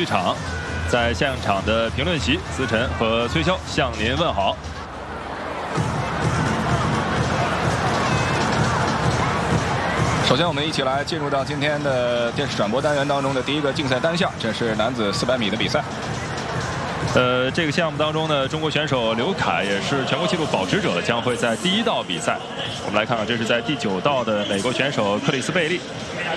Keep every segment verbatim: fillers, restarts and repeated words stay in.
育场，在现场的评论席，思晨和崔潇向您问好。 首先，我们一起来进入到今天的电视转播单元当中的第一个竞赛单项，这是男子四百米的比赛。 呃，这个项目当中呢，中国选手刘凯也是全国纪录保持者，将会在第一道比赛。我们来看看，这是在第九道的美国选手克里斯贝利。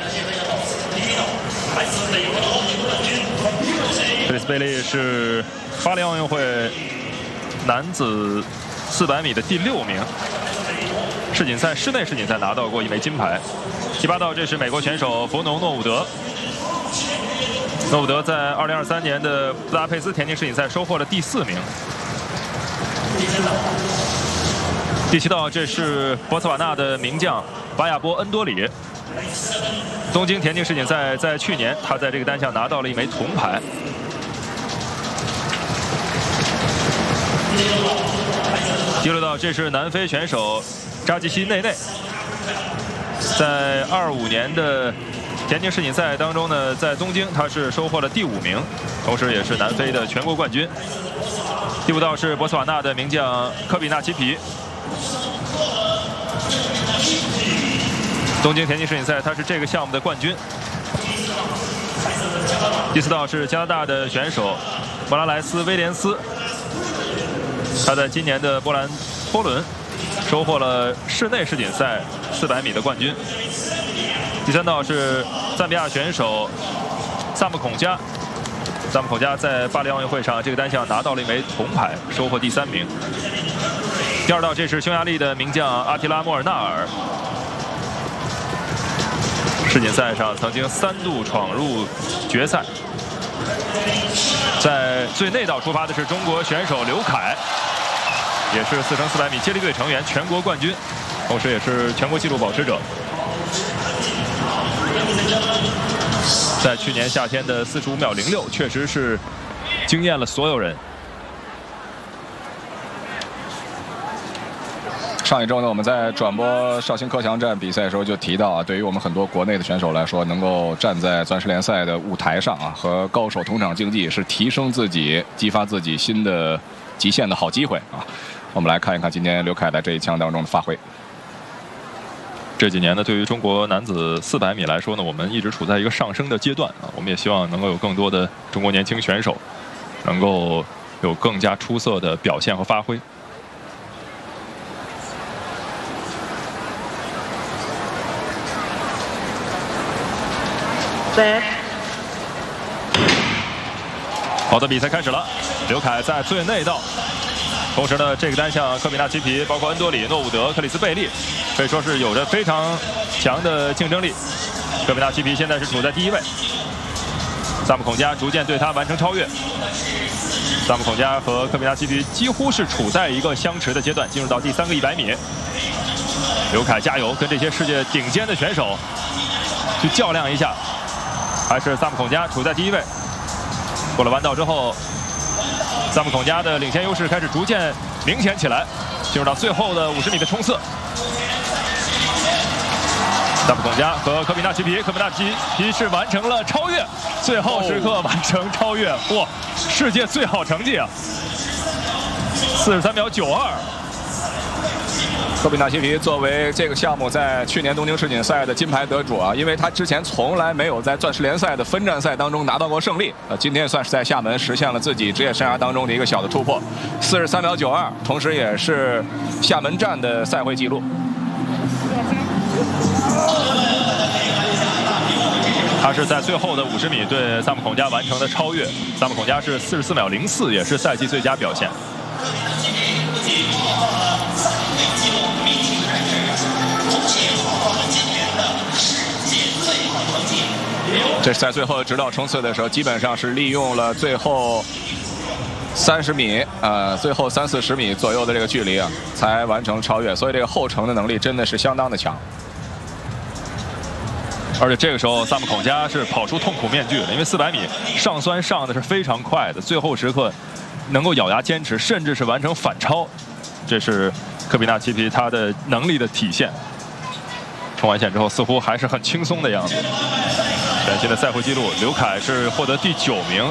克里斯贝利是巴黎奥运会男子四百米的第六名。 世锦赛室内世锦赛拿到过一枚金牌。第八道，这是美国选手弗农诺伍德。诺伍德在二零二三年的布达佩斯田径世锦赛收获了第四名。第七道，这是博茨瓦纳的名将巴亚波恩多里。东京田径世锦赛在去年，他在这个单项拿到了一枚铜牌。第六道，这是南非选手 扎吉西内内在二五年的田径世锦赛当中呢，在东京他是收获了第五名，同时也是南非的全国冠军。第五道是博茨瓦纳的名将科比纳奇皮，东京田径世锦赛他是这个项目的冠军。第四道是加拿大的选手莫拉莱斯威廉斯，他在今年的波兰波伦 收获了室内世锦赛四百米的冠军。第三道是赞比亚选手萨姆孔加，萨姆孔加在巴黎奥运会上这个单项拿到了一枚铜牌，收获第三名。第二道，这是匈牙利的名将阿提拉莫尔纳尔，世锦赛上曾经三度闯入决赛。在最内道出发的是中国选手刘凯， 也是四乘四百米接力队成员，全国冠军，同时也是全国纪录保持者。在去年夏天的四十五秒零六，确实是惊艳了所有人。 上一周呢，我们在转播绍兴克强站比赛的时候就提到啊，对于我们很多国内的选手来说，能够站在钻石联赛的舞台上啊，和高手同场竞技，是提升自己、激发自己新的极限的好机会啊。 我们来看一看今天刘凯在这一枪当中的发挥。 这几年呢，对于中国男子四百米来说呢，我们一直处在一个上升的阶段啊。我们也希望能够有更多的中国年轻选手，能够有更加出色的表现和发挥。好的，比赛开始了。刘凯在最内道。 同时呢，这个单项科比纳奇皮，包括恩多里、诺伍德、克里斯贝利，可以说是有着非常强的竞争力。科比纳奇皮现在是处在第一位，萨姆孔加逐渐对他完成超越。萨姆孔加和科比纳奇皮几乎是处在一个相持的阶段，进入到第三个一百米。刘凯加油，跟这些世界顶尖的选手去较量一下。还是萨姆孔加处在第一位。过了弯道之后， 萨姆孔加的领先优势开始逐渐明显起来，进入到最后的五十米的冲刺。萨姆孔加和科比纳奇皮，科比纳奇皮是完成了超越，最后时刻完成超越，哇，世界最好成绩啊！四十三秒九二。 科比纳奇皮作为这个项目在去年东京世锦赛的金牌得主啊，因为他之前从来没有在钻石联赛的分站赛当中拿到过胜利，呃，今天算是在厦门实现了自己职业生涯当中的一个小的突破，四十三秒九二，同时也是厦门站的赛会纪录。 他是在最后的五十米对萨姆孔加完成的超越，萨姆孔加是四十四秒零四，也是赛季最佳表现。 这是在最后直道冲刺的时候，基本上是利用了最后三十米，呃，最后三四十米左右的这个距离啊，才完成超越。所以这个后程的能力真的是相当的强。 而且这个时候，萨姆孔加是跑出痛苦面具了，因为四百米上酸上的是非常快的，最后时刻能够咬牙坚持，甚至是完成反超，这是科比纳奇皮他的能力的体现。冲完线之后，似乎还是很轻松的样子。全新的赛会纪录，刘凯是获得第九名。